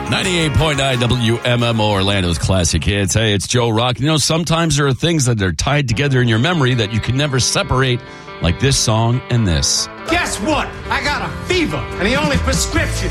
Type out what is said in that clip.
98.9 WMMO Orlando's classic hits. Hey, it's Joe Rock. You know, sometimes there are things that are tied together in your memory that you can never separate, like this song and this. Guess what? I got a fever, and the only prescription